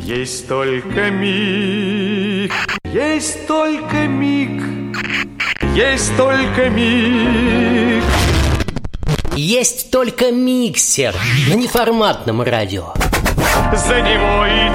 Есть только миг, есть только миг, есть только миг. Есть только миксер на неформатном радио. За него и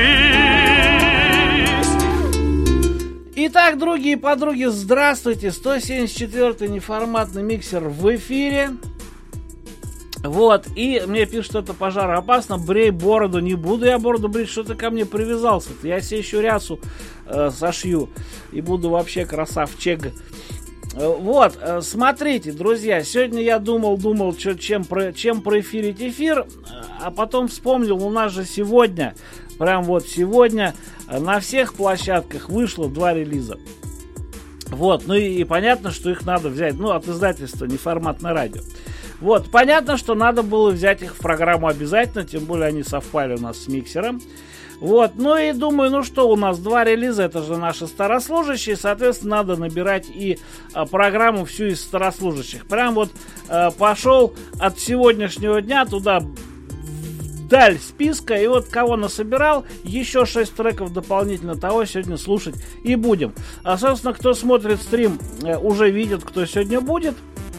держись. Итак, другие подруги, здравствуйте. 174-й неформатный миксер в эфире. Вот, и мне пишут, что это пожароопасно. Брей бороду. Не буду я бороду брить, что ты ко мне привязался. Я себе еще рясу сошью и буду вообще красавчик. Вот, смотрите, друзья, сегодня я думал, чем проэфирить эфир, а потом вспомнил, у нас же сегодня, прям вот сегодня, на всех площадках вышло 2 релиза. Вот, ну и понятно, что их надо взять, от издательства «Неформатное радио». Вот, понятно, что надо было взять их в программу обязательно, тем более они совпали у нас с миксером. Вот, ну и думаю, что у нас 2 релиза, это же наши старослужащие, соответственно, надо набирать и программу всю из старослужащих. Прям вот пошел от сегодняшнего дня туда вдаль списка, и вот кого насобирал, еще 6 треков дополнительно того сегодня слушать и будем. А, собственно, кто смотрит стрим, уже видит, кто сегодня будет.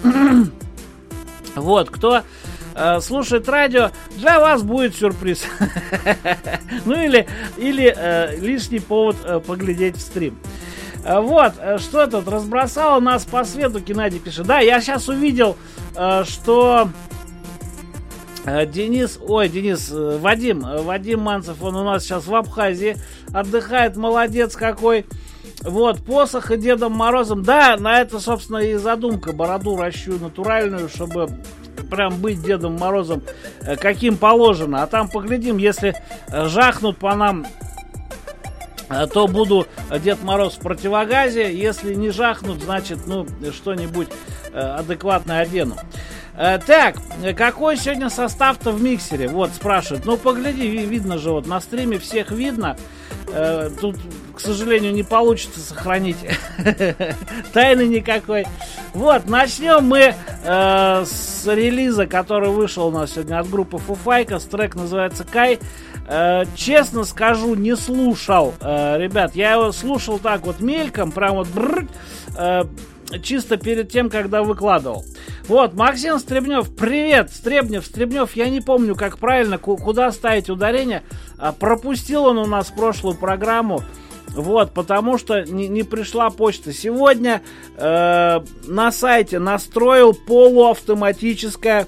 Вот, кто слушает радио, для вас будет сюрприз. Ну или лишний повод поглядеть в стрим. Вот, что тут разбросало нас по свету, Геннадий пишет. Да, я сейчас увидел, что Вадим Манцев, он у нас сейчас в Абхазии отдыхает, молодец какой. Вот, посох и Дедом Морозом. Да, на это, собственно, и задумка. Бороду ращу натуральную, чтобы прям быть Дедом Морозом каким положено. А там поглядим, если жахнут по нам, то буду Дед Мороз в противогазе. Если не жахнут, значит, что-нибудь адекватное одену. Так, какой сегодня состав-то в миксере? Вот, спрашивают. Погляди, видно же, вот на стриме всех видно. Тут, к сожалению, не получится сохранить тайны никакой. Вот, начнем мы с релиза, который вышел у нас сегодня от группы Foo Fighters. Трек называется «Кай». Честно скажу, не слушал, ребят. Я его слушал так вот мельком, прям вот чисто перед тем, когда выкладывал. Вот, Максим Стребнев, привет, Стребнев, я не помню, как правильно, куда ставить ударение. Пропустил он у нас прошлую программу, вот, потому что не пришла почта. Сегодня на сайте настроил полуавтоматическое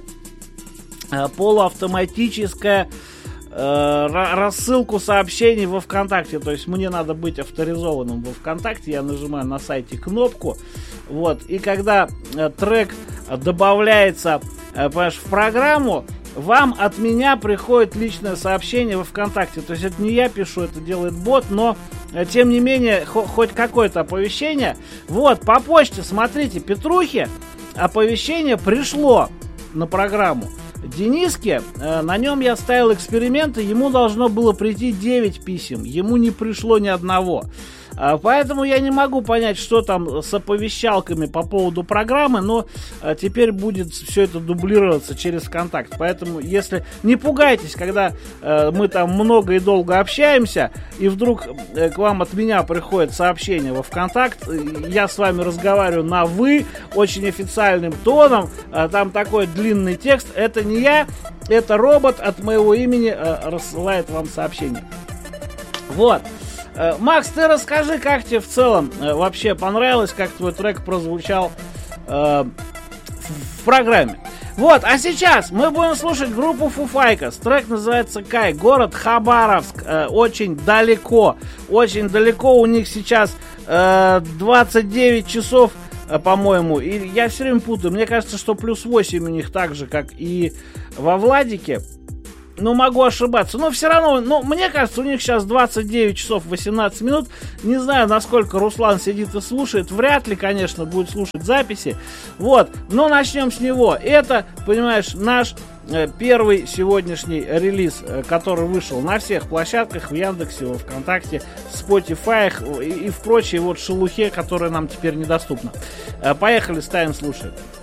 рассылку сообщений во ВКонтакте. То есть мне надо быть авторизованным во ВКонтакте. Я нажимаю на сайте кнопку. Вот. И когда трек добавляется, понимаешь, в программу, вам от меня приходит личное сообщение во ВКонтакте. То есть это не я пишу, это делает бот, но тем не менее хоть какое-то оповещение. Вот, по почте, смотрите, Петрухе оповещение пришло на программу. Дениске, на нем я ставил эксперименты, ему должно было прийти 9 писем, ему не пришло ни одного. Поэтому я не могу понять, что там с оповещалками по поводу программы, но теперь будет все это дублироваться через ВКонтакт. Поэтому, если не пугайтесь, когда мы там много и долго общаемся, и вдруг к вам от меня приходит сообщение во ВКонтакт, я с вами разговариваю на «вы», очень официальным тоном, там такой длинный текст, это не я, это робот от моего имени рассылает вам сообщение. Вот. Макс, ты расскажи, как тебе в целом вообще понравилось, как твой трек прозвучал в программе. Вот, а сейчас мы будем слушать группу Foo Fighters. Трек называется «Кай», город Хабаровск, очень далеко у них сейчас 29 часов, по-моему, и я все время путаю, мне кажется, что плюс 8 у них так же, как и во Владике. Могу ошибаться. Но все равно, мне кажется, у них сейчас 29 часов 18 минут. Не знаю, насколько Руслан сидит и слушает. Вряд ли, конечно, будет слушать записи. Вот. Но начнем с него. Это, понимаешь, наш первый сегодняшний релиз, который вышел на всех площадках, в Яндексе, во ВКонтакте, Spotify и в прочей вот шелухе, которая нам теперь недоступна. Поехали, ставим, слушаем.